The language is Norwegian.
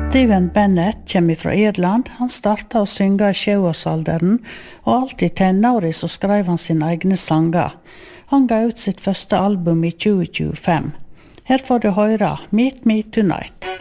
Steven Bennett kommer fra Irland. Han startet å synge i 7-årsalderen, og alt i tenårig så skrev han sine egne sanger. Han ga ut sitt første album i 2025. Her får du høre Meet Me Tonight.